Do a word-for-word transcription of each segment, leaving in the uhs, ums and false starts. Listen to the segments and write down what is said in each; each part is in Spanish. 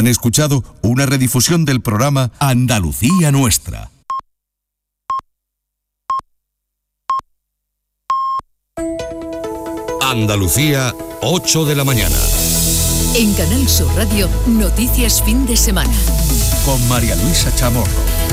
Han escuchado una redifusión del programa Andalucía Nuestra. Andalucía, ocho de la mañana. En Canal Sur Radio, Noticias Fin de Semana. Con María Luisa Chamorro.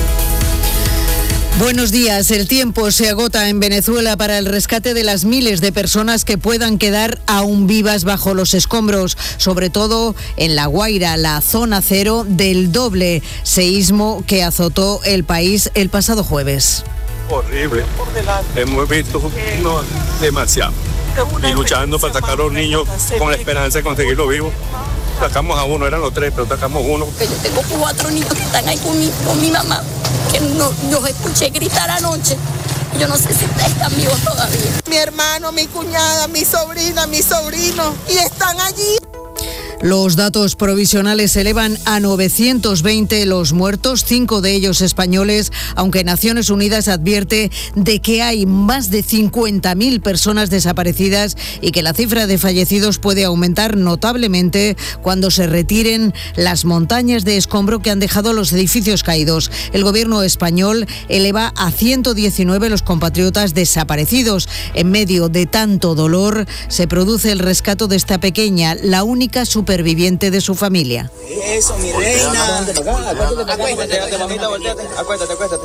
Buenos días. El tiempo se agota en Venezuela para el rescate de las miles de personas que puedan quedar aún vivas bajo los escombros, sobre todo en La Guaira, la zona cero del doble seísmo que azotó el país el pasado jueves. Horrible. Hemos visto no, demasiado. Y luchando para sacar a los niños con la esperanza de conseguirlo vivo. Sacamos a uno, eran los tres, pero sacamos uno. Yo tengo cuatro niños que están ahí con mi, con mi mamá, que no, los escuché gritar anoche. Yo no sé si están vivos todavía. Mi hermano, mi cuñada, mi sobrina, mi sobrino, y están allí. Los datos provisionales elevan a novecientos veinte los muertos, cinco de ellos españoles, aunque Naciones Unidas advierte de que hay más de cincuenta mil personas desaparecidas y que la cifra de fallecidos puede aumentar notablemente cuando se retiren las montañas de escombro que han dejado los edificios caídos. El gobierno español eleva a ciento diecinueve los compatriotas desaparecidos. En medio de tanto dolor, se produce el rescate de esta pequeña, la única superviviente superviviente de su familia. Eso, mi reina. Acuéstate, mamita, volteate. Acuéstate, acuéstate.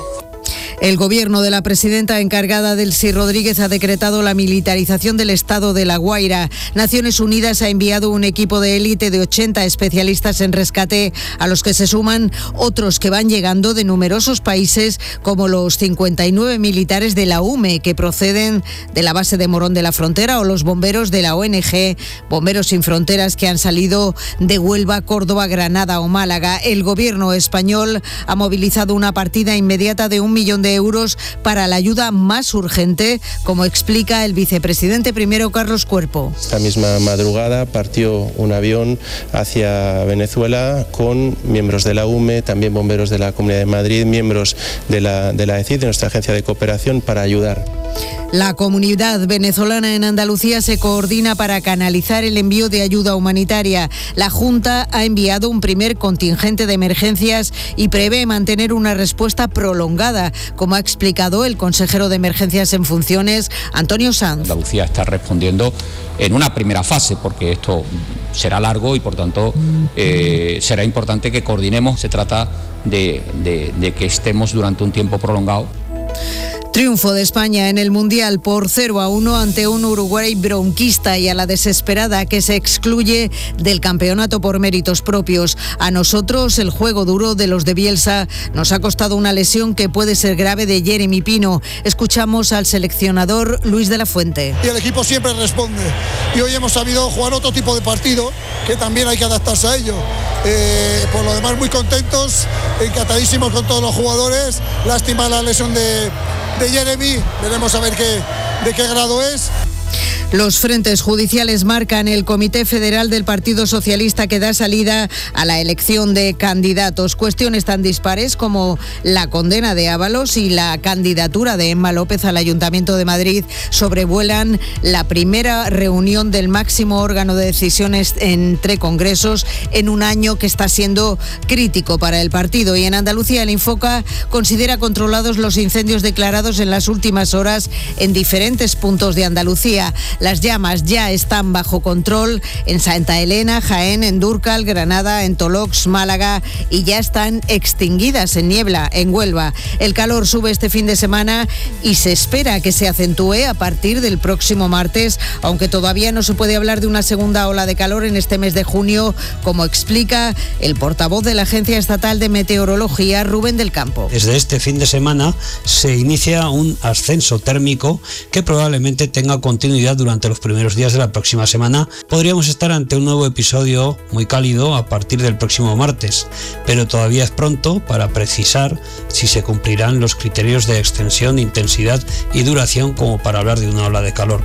El gobierno de la presidenta encargada Delcy Rodríguez ha decretado la militarización del estado de La Guaira. Naciones Unidas ha enviado un equipo de élite de ochenta especialistas en rescate, a los que se suman otros que van llegando de numerosos países, como los cincuenta y nueve militares de la U M E que proceden de la base de Morón de la Frontera, o los bomberos de la O N G Bomberos Sin Fronteras, que han salido de Huelva, Córdoba, Granada o Málaga. El gobierno español ha movilizado una partida inmediata de un millón de euros para la ayuda más urgente, como explica el vicepresidente primero Carlos Cuerpo. Esta misma madrugada partió un avión hacia Venezuela con miembros de la U M E, también bomberos de la Comunidad de Madrid, miembros de la, de la E C I D, de nuestra agencia de cooperación, para ayudar. La comunidad venezolana en Andalucía se coordina para canalizar el envío de ayuda humanitaria. La Junta ha enviado un primer contingente de emergencias y prevé mantener una respuesta prolongada, como ha explicado el consejero de Emergencias en funciones, Antonio Sanz. Andalucía está respondiendo en una primera fase, porque esto será largo y por tanto eh, será importante que coordinemos. Se trata de, de, de que estemos durante un tiempo prolongado. Triunfo de España en el Mundial por cero a uno ante un Uruguay bronquista y a la desesperada, que se excluye del campeonato por méritos propios. A nosotros el juego duro de los de Bielsa nos ha costado una lesión que puede ser grave de Jeremy Pino. Escuchamos al seleccionador Luis de la Fuente. Y el equipo siempre responde. Y hoy hemos sabido jugar otro tipo de partido, que también hay que adaptarse a ello. Eh, por lo demás, muy contentos, encantadísimos con todos los jugadores. Lástima la lesión de... de Jeremy, veremos a ver qué, de qué grado es. Los frentes judiciales marcan el Comité Federal del Partido Socialista, que da salida a la elección de candidatos. Cuestiones tan dispares como la condena de Ábalos y la candidatura de Emma López al Ayuntamiento de Madrid sobrevuelan la primera reunión del máximo órgano de decisiones entre congresos en un año que está siendo crítico para el partido. Y en Andalucía, el Infoca considera controlados los incendios declarados en las últimas horas en diferentes puntos de Andalucía. Las llamas ya están bajo control en Santa Elena, Jaén, en Dúrcal, Granada, en Tolox, Málaga, y ya están extinguidas en Niebla, en Huelva. El calor sube este fin de semana y se espera que se acentúe a partir del próximo martes, aunque todavía no se puede hablar de una segunda ola de calor en este mes de junio, como explica el portavoz de la Agencia Estatal de Meteorología, Rubén del Campo. Desde este fin de semana se inicia un ascenso térmico que probablemente tenga continuidad durante los primeros días de la próxima semana. Podríamos estar ante un nuevo episodio muy cálido a partir del próximo martes, pero todavía es pronto para precisar si se cumplirán los criterios de extensión, intensidad y duración como para hablar de una ola de calor.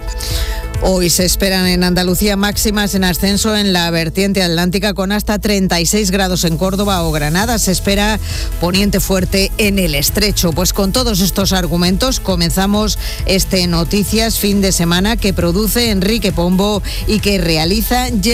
Hoy se esperan en Andalucía máximas en ascenso en la vertiente atlántica, con hasta treinta y seis grados en Córdoba o Granada. Se espera poniente fuerte en el Estrecho. Pues con todos estos argumentos comenzamos este Noticias Fin de Semana, que produce Enrique Pombo y que realiza